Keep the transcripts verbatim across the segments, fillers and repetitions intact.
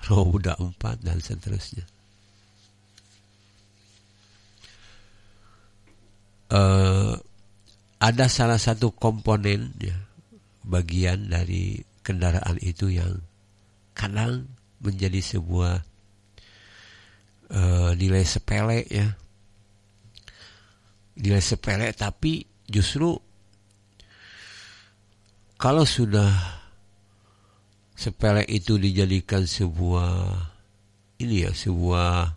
roda empat dan seterusnya. Uh, ada salah satu komponen ya, bagian dari kendaraan itu yang kadang menjadi sebuah uh, nilai sepele ya, nilai sepele tapi justru kalau sudah sepele itu dijadikan sebuah ini ya, sebuah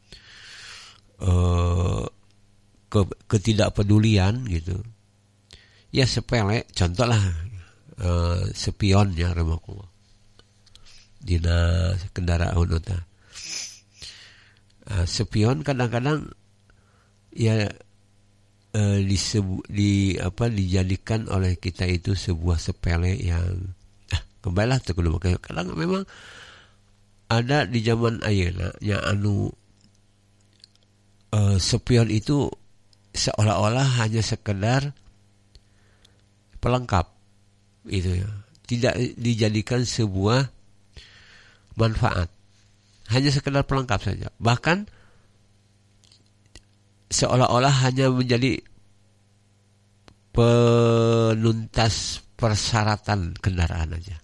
uh, ke, ketidakpedulian gitu. Ya sepele, contoh lah uh, spion ya remakullah. Dina kendaraan otak. Uh, spion kadang-kadang ya uh, disebu, di apa dijadikan oleh kita itu sebuah sepele yang kembalilah tuh kedua. Kadang memang ada di zaman ayeuna yang anu uh, spion itu seolah-olah hanya sekedar pelengkap itu ya, tidak dijadikan sebuah manfaat, hanya sekedar pelengkap saja, bahkan seolah-olah hanya menjadi penuntas persyaratan kendaraan aja,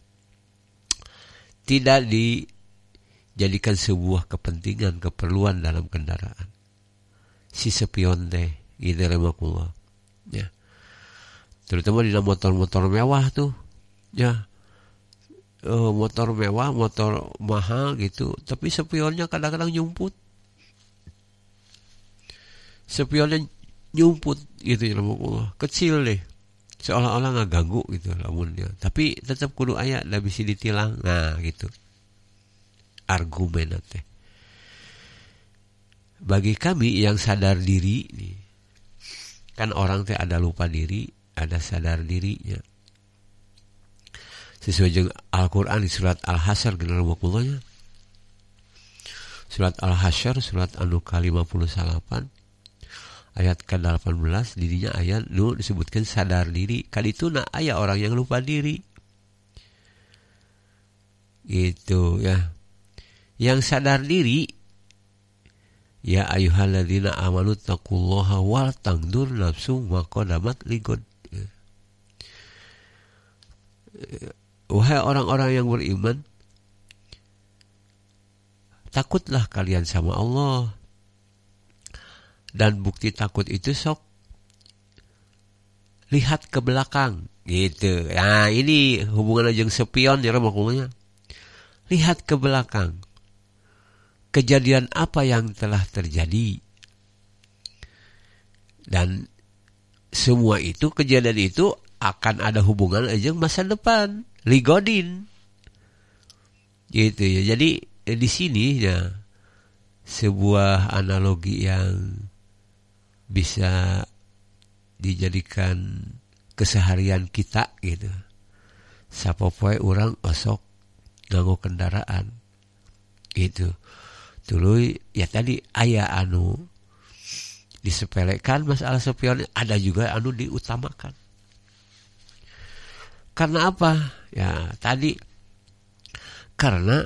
tidak dijadikan sebuah kepentingan, keperluan dalam kendaraan. Si spion teh gitu remakullah ya, terutama di motor-motor mewah tuh ya, uh, motor mewah, motor mahal gitu, tapi spionnya kadang-kadang nyumput, spionnya nyumput gitu ya remakullah, kecil deh, seolah-olah nggak ganggu gitu lamunnya, tapi tetap kudu aya da bisa ditilang. Nah gitu argumen teh. Bagi kami yang sadar diri nih, kan orang teh ada lupa diri, ada sadar dirinya. Sesuai dengan Al-Quran di surat Al-Hasyr genarumukullahnya. Surat Al-Hasyr, surat anu ka lima puluh delapan ayat ke delapan belas, dirinya ayat nu disebutkan sadar diri. Kadituna aya orang yang lupa diri. Gitu ya. Yang sadar diri, ya ayyuhalladzina amanu taqullaha wal tangdur nafsum ma qaddamat ligad. Wahai orang-orang yang beriman, takutlah kalian sama Allah. Dan bukti takut itu sok lihat ke belakang gitu. Nah, ini hubungan jeung spion ya maksudnya. Lihat ke belakang. Kejadian apa yang telah terjadi, dan semua itu, kejadian itu akan ada hubungan aja masa depan, ligodin gitu ya. Jadi di sini ya sebuah analogi yang bisa dijadikan keseharian kita gitu. Sapopoe orang osok nganggo kendaraan gitu. Tuluy ya tadi aya anu disepelekan masalah spion, ada juga anu diutamakan. Karena apa? Ya tadi karena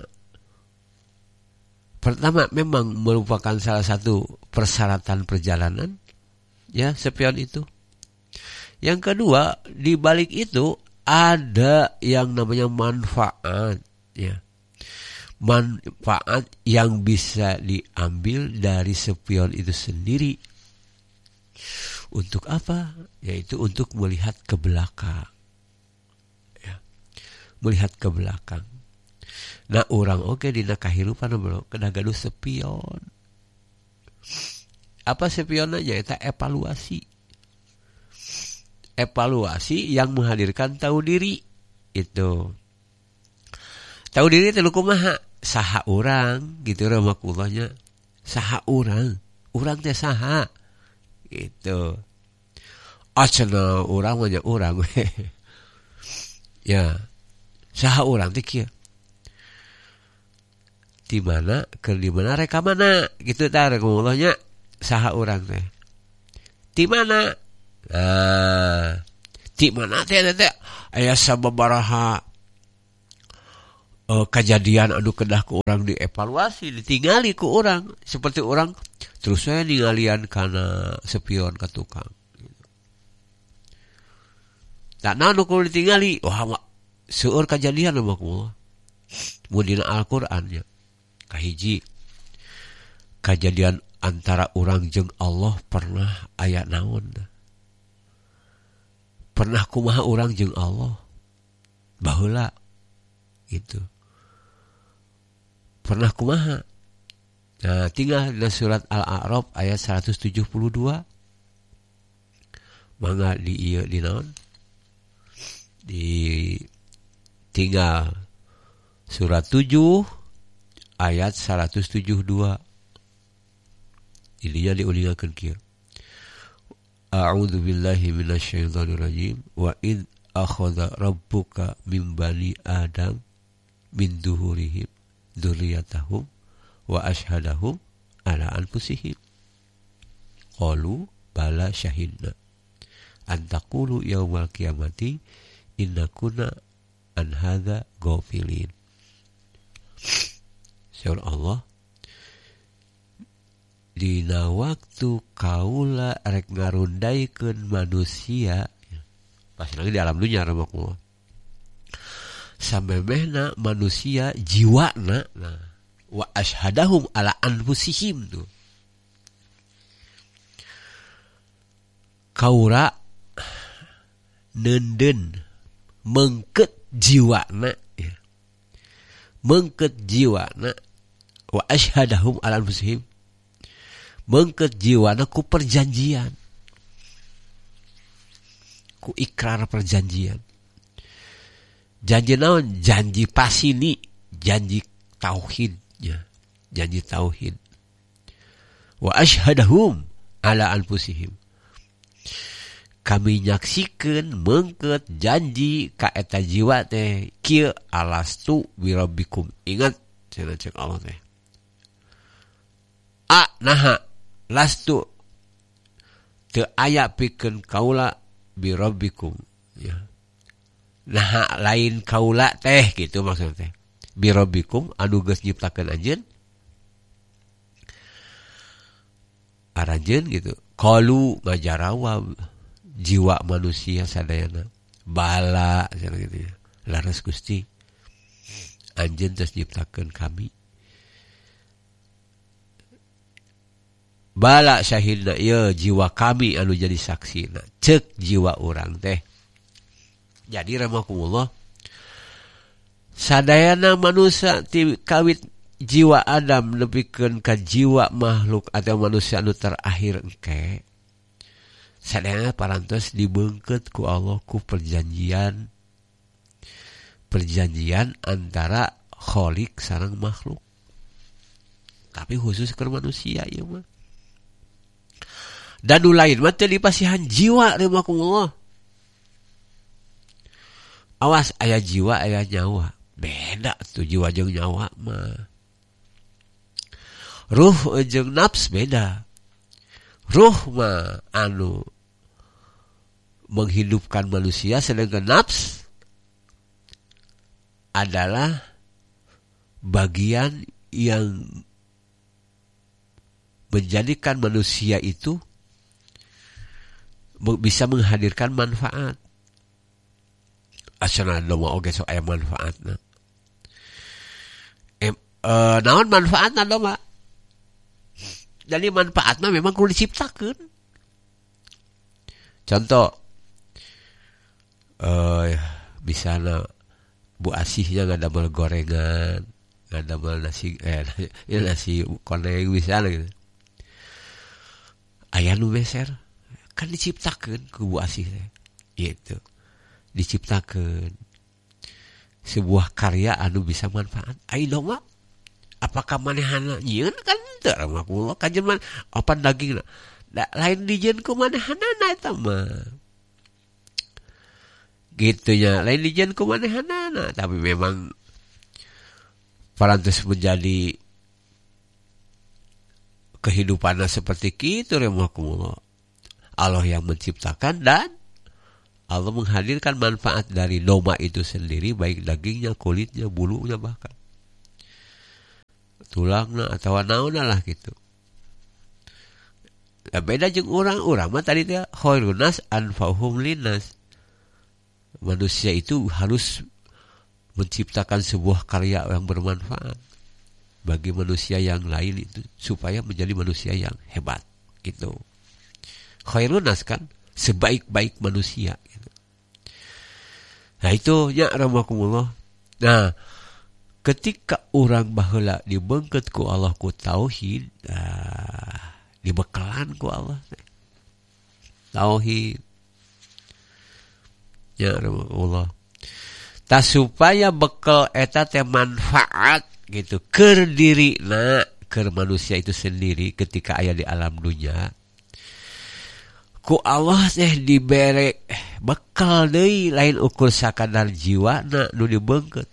pertama memang merupakan salah satu persyaratan perjalanan ya spion itu. Yang kedua, di balik itu ada yang namanya manfaat ya. Manfaat yang bisa diambil dari spion itu sendiri. Untuk apa? Yaitu untuk melihat ke belakang. Ya. Melihat ke belakang. Nah, orang oke okay, dina kahirupan bro, kena gaduh spion. Apa spion aja? Itu evaluasi. Evaluasi yang menghadirkan tahu diri. Itu. Tahu diri itu kumaha? Saha orang gitu ramakullahnya. Saha orang. Orang teh saha. Gitu. Acana orang banyak orang. Ya. Saha orang teh kieu. Di mana ke di mana reka mana gitu tah ramakullahnya. Saha orang teh. Di mana? Nah, di mana teh teh aya sababaraha uh, kejadian anu kedah ku orang dievaluasi, ditingali ku orang. Seperti orang terus saya ninggalian karena sepion ke tukang. Tak nanu ku ditingali, wah seueur kejadian sama ku. Mudina Al-Qur'an nya. Kahiji kejadian antara orang jeung Allah pernah aya naon. Pernah kumaha orang jeung Allah. Baheula gitu. Pernah kumaha. Nah, tinggal di surat Al-A'raf ayat seratus tujuh puluh dua. Mangga di ieu di naon? Di tinggal surat tujuh ayat seratus tujuh puluh dua. Ininya diulingakeun kieu. A'udzu billahi minasyaitonir rajim. Wa id akhadha rabbuka min bani Adam min duhurihim dzurriyyatahum wa ashhadahum ala anfusihim. Qalu bala syahidna an taqulu yaumal qiyamati inna kunna an hadza ghafilin. Surah Allah. Dina waktu kaula rek ngarundaikeun manusia, pasti lagi di alam dunya ramaku. Samemehna manusia jiwana, nah, wa ashhadahum ala anfusihim tuh. Kaura nenden mengket jiwana, ya. Mengket jiwana wa ashhadahum ala anfusihim. Mengket jiwana ku perjanjian, ku ikrar perjanjian. Janji naon? Janji pasini, janji tauhidnya, janji tauhid. Wa ashhadahum ala anfusihim. Kami nyaksikeun mengket janji ka eta jiwa teh kieu alastu birabbikum. Ingat cenah cek Allah teh. A naha lastu teu aya pikeun kaula birabbikum, ya. Nah lain kaula teh gitu maksudnya teh. Birabbikum anu geus nyiptakeun anjeun. Aranjeun gitu. Qalu ngajarawa jiwa manusia sadayana. Bala gitu ya. Laras Gusti. Anjeun tos nyiptakeun kami. Bala syahidna ieu jiwa kami anu jadi saksina. Cek jiwa urang teh. Jadi rahimakumullah, sadayana manusia ti kawit jiwa Adam nepikeun ka jiwa makhluk atau manusia anu terakhir engke. Sadayana parantos dibeungkeut ku Allah ku perjanjian perjanjian antara Khaliq sareng makhluk. Tapi khusus ke manusia ieu mah. Dan nu lain mah teu dipasihan jiwa rahimakumullah. Awas aya jiwa aya nyawa. Beda tuh jiwa jeung nyawa mah. Ruh jeung nafs beda. Ruh mah anu menghidupkan manusia, sedangkan nafs adalah bagian yang menjadikan manusia itu bisa menghadirkan manfaat. Asana doma oge sok aya manfaatna. Eh, eh naon manfaatna doma? Jadi manfaatna memang kudu diciptakeun. Contoh eh bisana Bu Asihnya ngadamel gorengan, ngadamel nasi eh ya nasi koneng bisana gitu. Aya nu beser kan diciptakeun ku Bu Asih teh. Gitu. Diciptakeun sebuah karya anu bisa manfaat. Ai doma apakah manehana nyieun kan teu mah kula kajen man apa dagingna da, lain dijieun ku manehana eta mah gitu nya, lain dijieun ku manehana, tapi memang parantos menjadi kehidupanna seperti kitu remah kula. Allah yang menciptakan dan Allah menghadirkan manfaat dari domba itu sendiri, baik dagingnya, kulitnya, bulunya, bahkan tulangnya atau naonna lah gitu. Nah, beda jeung orang-orang mah tadi teh khairun nas anfa'uhum linnas. Manusia itu harus menciptakan sebuah karya yang bermanfaat bagi manusia yang lain itu supaya menjadi manusia yang hebat gitu. Khairun nas kan sebaik-baik manusia gitu. Nah itu nya rahmakumullah. Nah, ketika orang baheula dibengket ku Allah ku tauhid, nah, dibekalan ku Allah tauhid. Ya Allah. Tak supaya bekal eta teh manfaat gitu keur dirina, keur manusia itu sendiri ketika aya di alam dunia. Ku Allah teh dibere bekal deui lain ukur sakadar jiwana nu dibengket.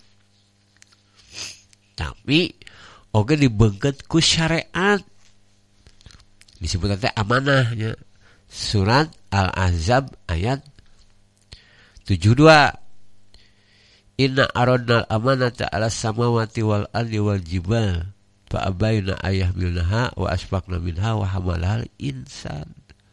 Tapi oge dibengket ku syariat. Disebut teh amanahnya. Surat Al-Ahzab ayat tujuh puluh dua. Inna aradnal amanata 'alas samawati wal ardi wal jibal fa abayna ayyahmilnaha wa asfaqna minha wa hamalal insan.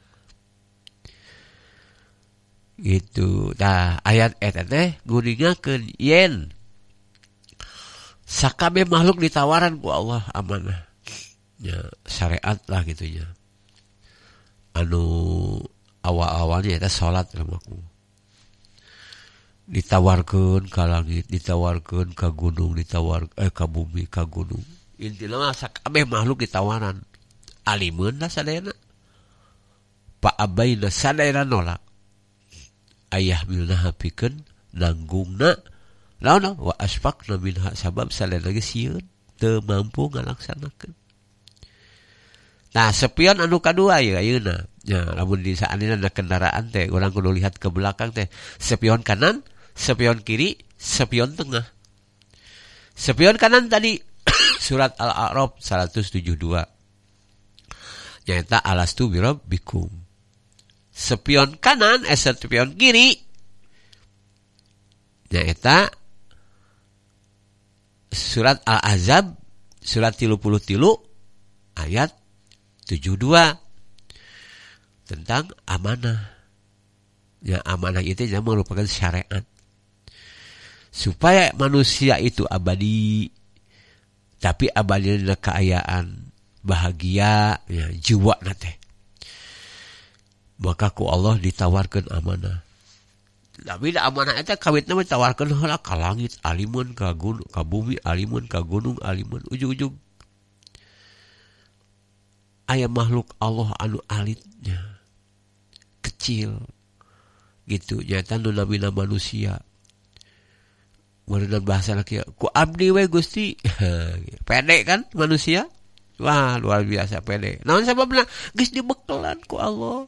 Gitu. Nah, ayat eta teh nguningakeun yen sakabeh makhluk ditawaran ku Allah amanah. Ya, syariat lah gitu ya. Anu awal-awalnya eta salat ramaku. Ditawarkeun ka langit, ditawarkeun ka gunung, ditawar eh ka bumi, ka gunung. Intina mah sakabeh makhluk ditawaran. Alimeun lah sadayana. Pa abaina sadayana nolak. Ayah milna hapikeun nanggungna naon wa asfaqna minha sabab sadayana ge sieun teu mampu ngalaksanakeun. Nah, spion anu kadua ya ayeuna. Ya, lamun di saanina ada kendaraan teh, urang kudu lihat ke belakang teh. Spion kanan, spion kiri, spion tengah. Spion kanan tadi surat Al-A'raf seratus tujuh puluh dua. Nyata alastu birabbikum. Spion kanan, eh spion kiri. Nyata surat Al-Ahzab surat tilu puluh tilu ayat tujuh puluh dua tentang amanah. Ya, amanah itu merupakan syariat supaya manusia itu abadi, tapi abadi dalam keayaan bahagia ya, jiwa nate. Maka ku Allah ditawarkan amanah. Tapi da amanah itu kawitna ditawarkan heula ka langit alimun, ka gunung, ka bumi alimun, ka gunung alimun, ujug-ujug aya makhluk Allah anu alitnya kecil gitu nyata nu namina manusia. Meureun bahasa laki ku abdi we Gusti. Pede kan manusia? Wah, luar biasa pede. Naon sababna? Geus dibekalan ku Allah.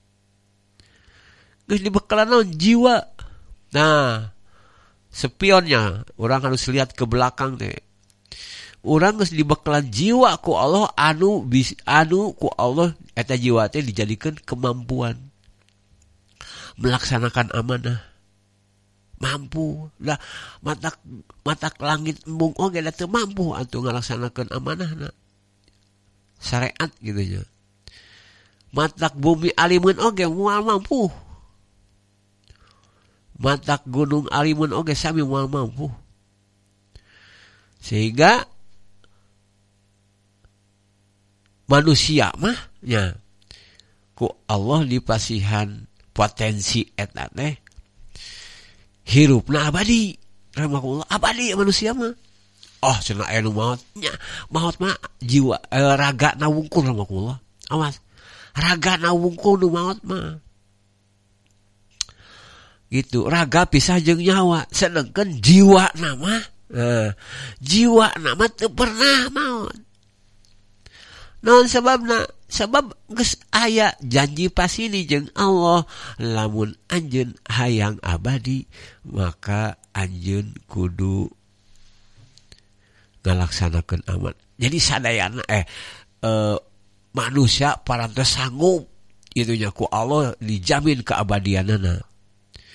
Geus dibekalan naon jiwa. Nah, spionnya orang harus lihat ke belakang teh. Orang geus dibekalan jiwa ku Allah anu bis, anu ku Allah eta jiwa teh dijadikan kemampuan melaksanakan amanah. Mampu lah matak matak langit embung oge da teu mampu atuh ngalaksanakeun amanahna. Syariat gitu nya. Matak bumi alimun oge moal mampu. Matak gunung alimun oge sami moal mampu. Sehingga manusia mah nya ku Allah dipasihan potensi eta teh hirupna abadi. Rahmatullah abadi manusia mah. Oh cenah aya nu maot nya maot mah jiwa eh, raga na wungkul rahmatullah. Awas. Raga na wungkul nu maot mah. Gitu, raga pisah jeung nyawa, sedengkeun jiwa nama eh, jiwa nama teu pernah maot. Naon sababna? Sabab geus aya janji pasini jeung Allah, lamun anjeun hayang abadi, maka anjeun kudu ngalaksanakeun aman. Jadi sadayana eh, eh manusia parantos sanggup itunya ku Allah dijamin keabadianana.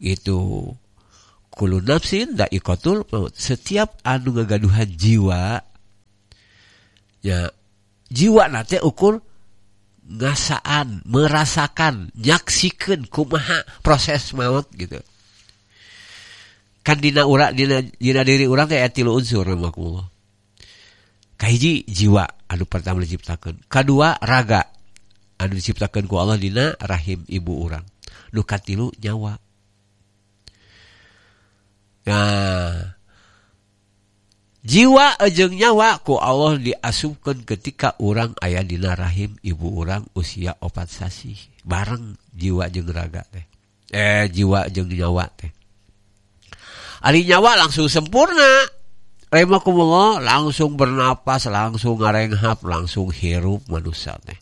itu kullu nafsin dha'iqatul maut. Setiap anu ngagaduhan jiwa, ya jiwa nate ukur ngasaan, merasakan, nyaksikeun kumaha proses maut gitu. Kan dina urang dina, dina diri urang teh aya tilu unsur rahimakumullah. Kahiji jiwa anu pertama diciptakeun, kadua raga anu diciptakeun ku Allah dina rahim ibu urang, nu katilu nyawa. Nah, jiwa jeung nyawa ku Allah diasupkeun ketika urang aya dina rahim ibu urang usia opat sasi, bareng jiwa jeung raga teh. Eh jiwa jeung nyawa teh. Ari nyawa langsung sempurna. Rahimakumullah, langsung bernapas, langsung ngarenghap, langsung hirup manusia teh.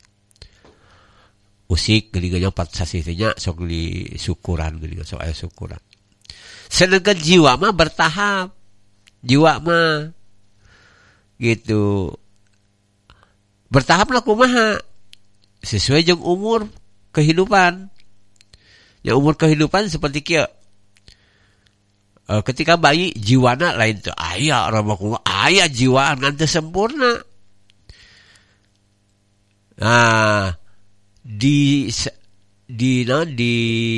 Usik geuning opat sasi teh nya sok di syukuran geuning sok aya syukuran. Sedangkan jiwa mah bertahap. Jiwa mah gitu. Bertahap lah kumaha? Sesuai jeung umur kehidupan. Ya umur kehidupan seperti kieu. E, ketika bayi jiwana lain teu aya rahimakumullah, aya jiwa ngan teu sempurna. Nah, di di no, di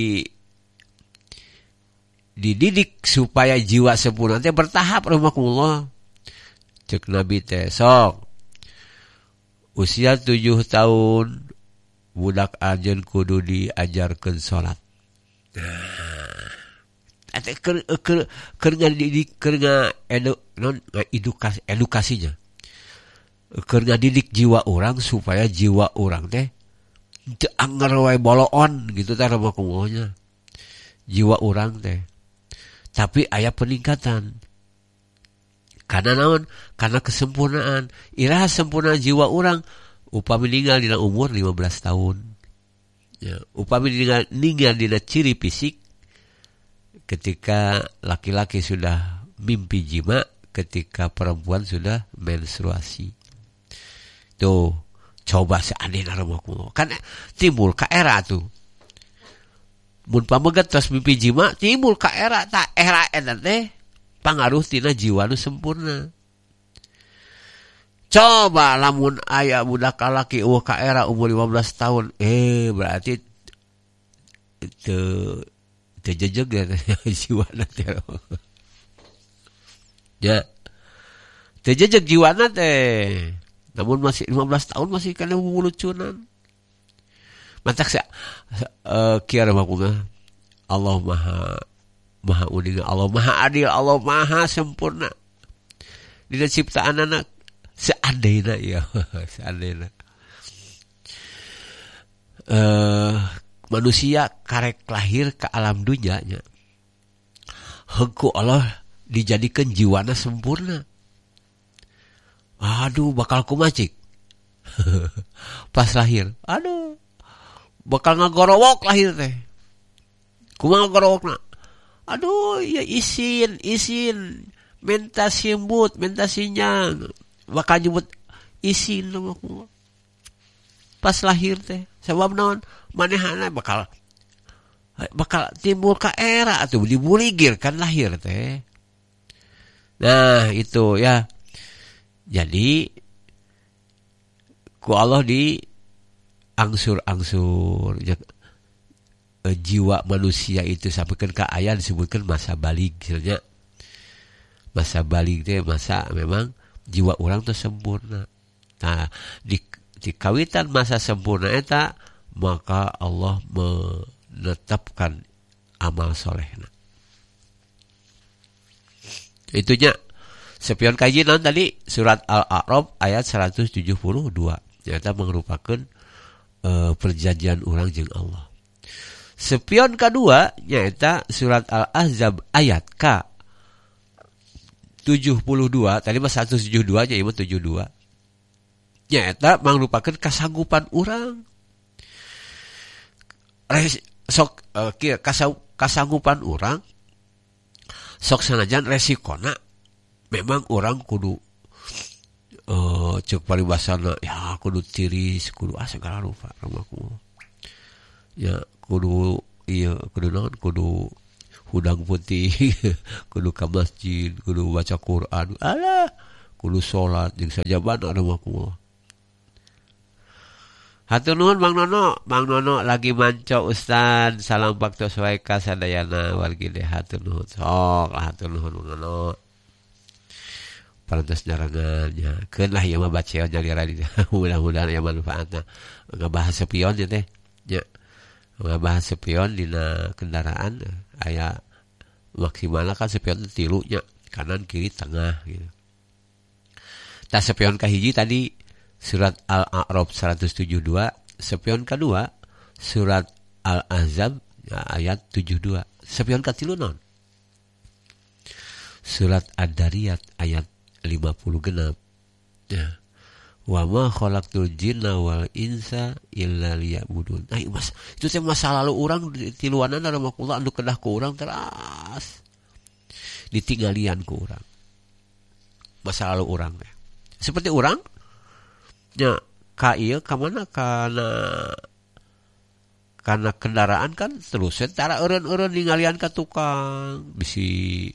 dididik supaya jiwa sempurna teh bertahap rahimakumullah. Cek Nabi teh sok usia tujuh tahun budak anjeun kudu diajarkeun salat. Nah, ate keur keur keur ngadidik keur edu non edukasi edukasinya. Keur ngadidik jiwa orang supaya jiwa orang teh teu anger wae boloon gitu teh rahimakumullah. Jiwa orang teh tapi aya peningkatan. Karena naon? Karena kesempurnaan. Iraha sempurna jiwa orang upami ninggal dina umur lima belas tahun. Ya, upami ninggal, ninggal dina ciri fisik ketika laki-laki sudah mimpi jima, ketika perempuan sudah menstruasi. Tuh, coba seandainya rahimakumullah. Kan timbul ka era tuh. Mun pamegat tos mimpi jima timbul ka era ta era eta teh pangaruh tina jiwa nu sempurna. Coba lamun aya budak laki eueuh ka era umur lima belas tahun, eh berarti teu teu jejeg ya jiwana teh. Ya. Teu jejeg jiwana teh. Namun masih lima belas tahun masih kana wulucunan. Mantak sa uh, kieu mah Allah Maha Maha uning, Allah Maha adil, Allah Maha sempurna. Dina ciptaan anak seandainya ya, seandainya. Uh, manusia karek lahir ke alam dunya nya. Hengku Allah dijadikan jiwana sempurna. Aduh, bakal kumacik. Pas lahir, aduh, bakal ngagorowok lahir teh. Kumaha ngagorowokna? Aduh, ya isin, isin, minta simbut, minta sinyang, bakal nyebut isin loh. Pas lahir teh, sebab naon? Manehana bakal bakal timbul ka era atuh dibuligir kan lahir teh. Nah, itu ya. Jadi ku Allah di angsur-angsur ya, jiwa manusia itu sampaikan ke ayat disebutkan masa balik misalnya. Masa balik itu masa memang jiwa orang itu sempurna. Nah, di, di kawitan masa sempurna eta maka Allah menetapkan amal solehna. Itunya sepion kaji non tadi surat Al-A'raf ayat seratus tujuh puluh dua. Ternyata merupakan uh, perjanjian orang jeung Allah. Sepion kedua nyata surat Al-Ahzab ayat K tujuh puluh dua. Tadi mah seratus tujuh puluh dua nya ieu tujuh puluh dua. Nyata merupakan kasanggupan orang. Res, sok uh, kieu kasanggupan orang sok sanajan resikona memang orang kudu uh, cek paribasana ya kudu tiris kudu ah segala rupa ramaku ya kudu iya kudu naon kudu hudang putih kudu ka masjid kudu baca Quran alah kudu salat jeung sajabana rahimakumullah. Hatur nuhun Bang Nono, Bang Nono lagi manco Ustad, salam paktos wae ka sadayana wargi deh hatur nuhun. Sok lah hatur nuhun Bang Nono. Parantos nyarangannya. Keun lah ieu mah baceon jalira di. Mudah-mudahan aya manfaatna. Ngabahas sepion ya teh. Nya. Ngabahas sepion dina kendaraan aya maksimalna kan sepion tilu nya, kanan kiri tengah gitu. Tah sepion kahiji tadi surat Al-A'raf seratus tujuh puluh dua, sepion kedua surat Al-Ahzab ya, ayat tujuh puluh dua. Sepion katilu non? Surat Ad-Dariyat ayat lima puluh genap. Ya. Wa ma khalaqtul jinna wal insa illa liya'budun. Nah, Mas, itu teh masa lalu urang tiluanana rahimakumullah anu kedah ku urang teras. Ditinggalian ku urang. Masa lalu urang teh. Seperti urang nya ka ieu ka mana kana kana kendaraan kan terus secara eureun-eureun ningalian ka tukang bisi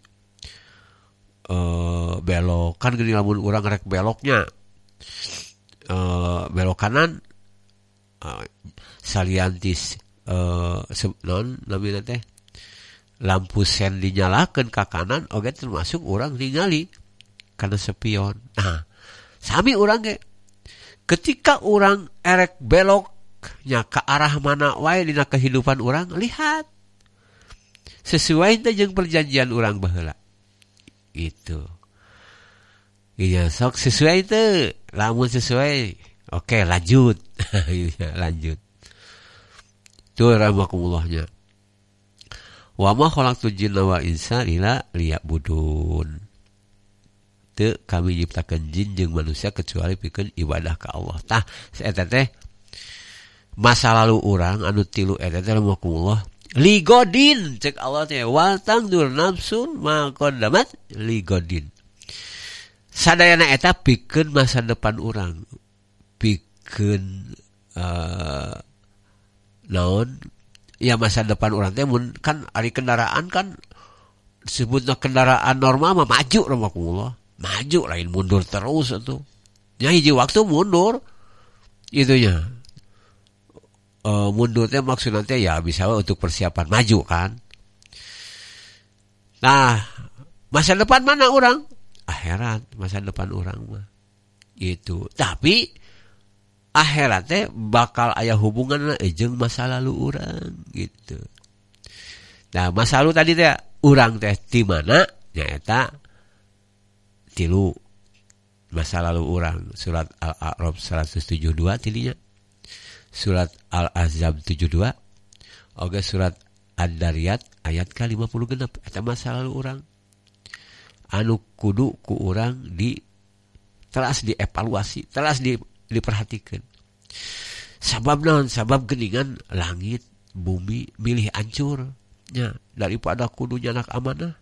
uh, belok kan geuning lamun urang rek beloknya uh, belok kanan uh, saliantis uh, non namina teh lampu sen dinyalakeun ka kanan oge termasuk urang ningali kana sepion. Nah, sami urang ge ketika orang erek beloknya ke arah mana wae dina kehidupan orang, lihat sesuai teh jeung perjanjian orang baheula. Gitu. Iya, sok sesuai teh, lamun sesuai, oke lanjut. Lanjut. Tuh rahmatullah. Wa ma khalaqtul jinna wal insa illa liya'budun. Teu kami nyiptakeun jin jeung manusia kecuali pikeun ibadah ka Allah. Tah eta teh masa lalu urang anu tilu eta teh rahmatullah ligodin cek Allah teh wal tangdur nafsun ma qaddamat ligodin. Sadayana eta pikeun masa depan urang. Pikeun uh, naon ya masa depan urang teh mun kan ari kendaraan kan disebutna kendaraan normal mah maju rahmatullah. Maju lain mundur terus itu. Ya hiji waktu mundur. Itunya. E, mundurnya maksudnya teh ya bisa untuk persiapan maju kan. Nah, masa depan mana orang? Akhirat, masa depan orang mah. Itu. Tapi akhirat teh bakal aya hubungan jeung masa lalu orang gitu. Nah, masa lalu tadi teh urang teh di mana? Nyaeta tilu masa lalu orang surat Al-A'raf seratus tujuh puluh dua tilinya surat Al-Ahzab tujuh puluh dua oge surat Ad-Dariyat ayat ka lima puluh genep eta masa lalu orang anu kudu ku urang di teras dievaluasi teras di, diperhatikan sabab naon sabab geuningan langit bumi milih hancur nya daripada kudu nyanak amanah.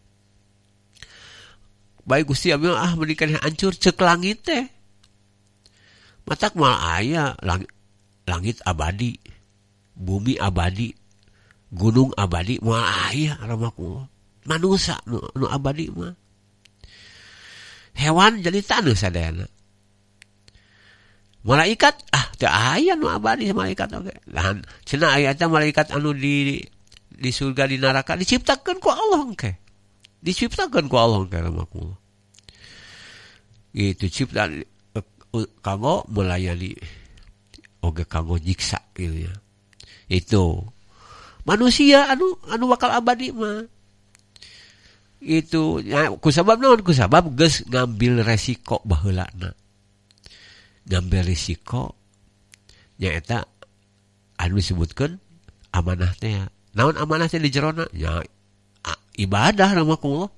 Baik Gusti Abi ah menikah hancur cek langit teh. Matak mal aya langit, langit abadi, bumi abadi, gunung abadi mal aya rahmatullah. Manusia nu, nu abadi mah. Hewan jadi taneuh sadayana. Malaikat ah teu aya nu abadi malaikat oge. Lah cenah aya teh malaikat anu di di surga di neraka diciptakeun ku Allah engke. Diciptakan ku Allah rahmatullah. Itu ciptaan kanggo melayani oge kanggo nyiksa gitu ya. Itu manusia anu anu bakal abadi mah. Itu ya, kusabab naon kusabab geus ngambil resiko baheulana. Ngambil resiko nyaeta anu disebutkeun amanah teh. Naon amanah teh di jerona? Ya ibadah rahmatullah.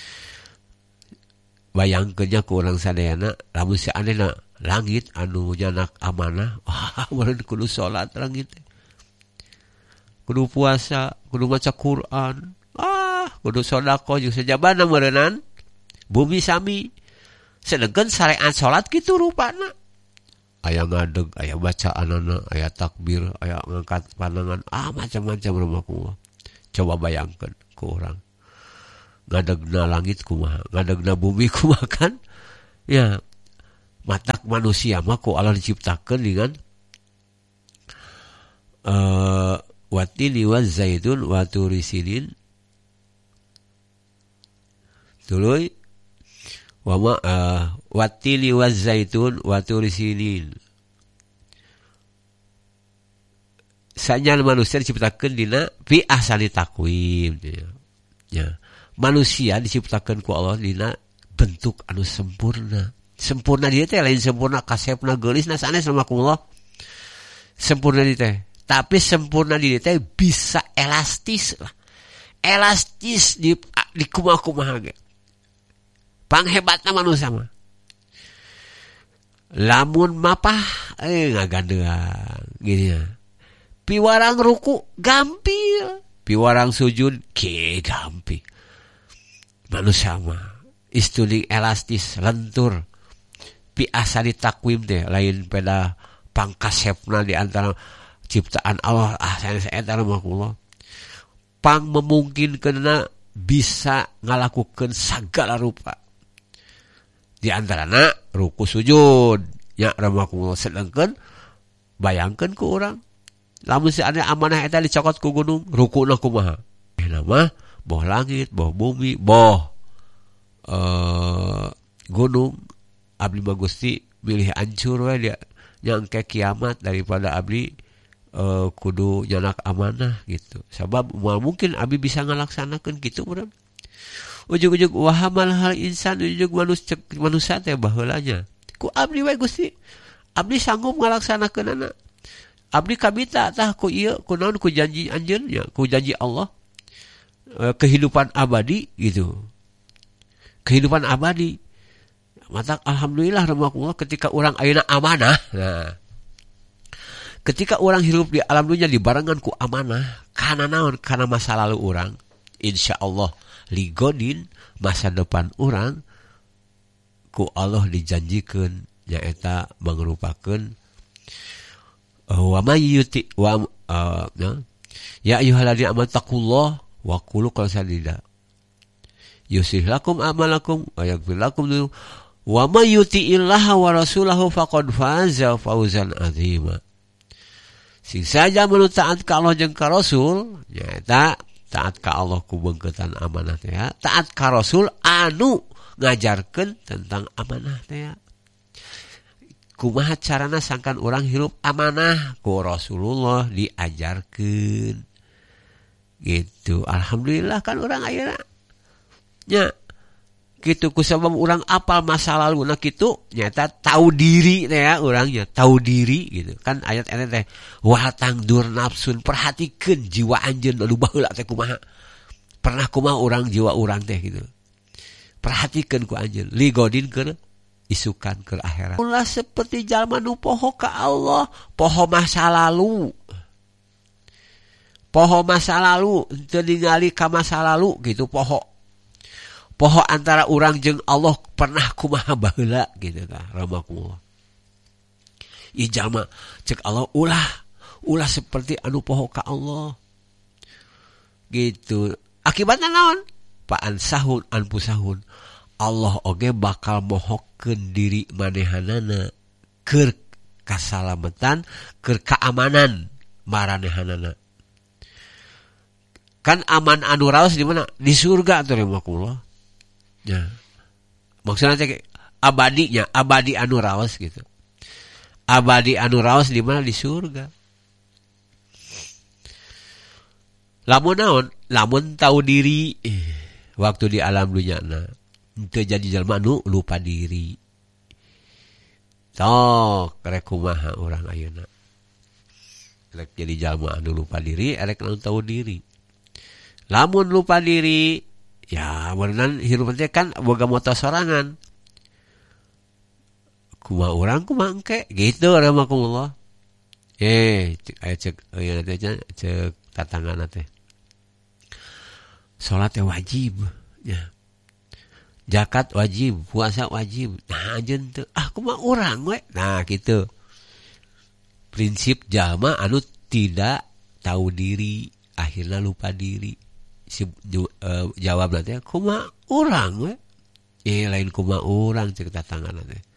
Bayangkeunnya ku urang sadayana lamun seandainya langit anu nyanak amanah wah meureun kudu salat langit kudu puasa kudu maca Quran ah kudu sedekah jeung sajabana meureunan bumi sami sedengkeun syariat salat kitu rupana aya ngadeg aya bacaanana aya takbir aya ngangkat pandangan ah macam-macam rahmatullah Coba bayangkan ke orang. Ngadegna langit kumaha, ngadegna bumi kumaha kan? Ya, matak manusia mah ku Allah diciptakan dengan uh, watini wa zaitun wa turi sinin. Tuluy wa ma uh, watini wa zaitun wa turi sinin. Sanya manusia diciptakan dina fi ahsani takwim. Ya. Manusia diciptakan ku Allah dina bentuk anu sempurna. Sempurna dia teh lain sempurna kasepna geulisna sanes sama ku Allah. Sempurna dia teh. Tapi sempurna dia teh bisa elastis lah. Elastis di di kumaha-kumaha ge. Panghebatna manusia mah. Lamun mapah eh ngagandean gini ya. Piwarang ruku gampil, piwarang sujud ke gampil. Manusia mah istuli elastis lentur. Pi asali takwim teh lain pada pangkasepna di antara ciptaan Allah. Ah saya saya antara makullah. Pang memungkinkeunna bisa ngalakukeun sagala rupa. Di antarana ruku sujud nya ramakullah sedengkeun bayangkeun ku urang. Lamun seandainya amanah eta dicokot ku gunung, rukuna kumaha? Eh nama boh langit, boh bumi, boh uh, gunung. Abdi mah Gusti milih hancur we dia nyangke kiamat daripada abdi uh, kudu nyanak amanah gitu. Sabab moal mungkin abdi bisa ngalaksanakeun kitu urang. Ujug-ujug wahamal hal insan ujug manusia manusia teh baheulanya. Ku abdi we Gusti. Abdi sanggup ngalaksanakeunana. Abdi kabita tah ku ieu ku naon ku janji anjeun ya, ku janji Allah e, kehidupan abadi gitu. Kehidupan abadi. Mata alhamdulillah rahmatullah ketika orang ayeuna amanah. Nah. Ketika orang hidup di alam dunia dibarengan ku amanah, kana naon? Kana masa lalu orang, insyaallah ligodin masa depan orang ku Allah dijanjikeun nyaeta mangrupakeun wa may yuti wa uh, ya ayyuhalladzina amanu taqullah wa qulu qawlan sadida yuslih lakum a'malakum wa yaghfir lakum wa may yuti'illaha wa rasulahu faqad faza fawzan 'azima. Sing saja manu taat ka Allah jeung ka Rasul nyaeta taat ka Allah ku beungkeutan amanah teh ya, taat ka Rasul anu ngajarkeun tentang amanah teh ya. Kumaha carana sangkan orang hirup amanah ku Rasulullah diajarkeun gitu. Alhamdulillah kan orang ayeuna nya kitu ku sabab urang apal masa lalu na kitu nyata tahu diri teh ya urangnya tahu diri gitu kan ayat eta teh wa tangdur nafsun perhatikeun jiwa anjeun anu baheula teh kumaha pernah kumaha urang jiwa urang teh gitu perhatikeun ku anjeun ligodin keur isukan ke akhirat. Ulah seperti jalma nu poho ka Allah, poho masa lalu. Poho masa lalu, teu ningali ka masa lalu gitu poho. Poho antara urang jeung Allah pernah kumaha baheula gitu tah rahmatullah. Ieu jalma cek Allah ulah ulah seperti anu poho ka Allah. Gitu. Akibatna naon? Paan sahun anpu sahun. Allah oge bakal mohokeun diri manehanana keur kasalamatan, keur keamanan maranehanana. Kan aman anu raos di mana? Di surga atuh rahmatullah. Ya. Maksudna teh abadinya, abadi anu raos gitu. Abadi anu raos di mana? Di surga. Lamun naon? Lamun tahu diri waktu di alam dunyana. Teu jadi jalma nu lupa diri. Sok rek kumaha urang ayeuna. Rek jadi jalma anu lupa diri, rek anu tahu diri. Lamun lupa diri, ya beneran hirup teh kan boga moto sorangan. Kumaha urang kumaha engke gitu rahmatullah. Eh, cek aya cek aya teh cek tatangana teh. Salat teh wajib, ya. Zakat wajib, puasa wajib. Nah, anjeun teu ah kumaha urang we. Nah, kitu. Prinsip jalma anu tidak tahu diri akhirnya lupa diri. Si uh, jawab nanti, kuma urang we. Eh lain kuma urang cek tatangana teh.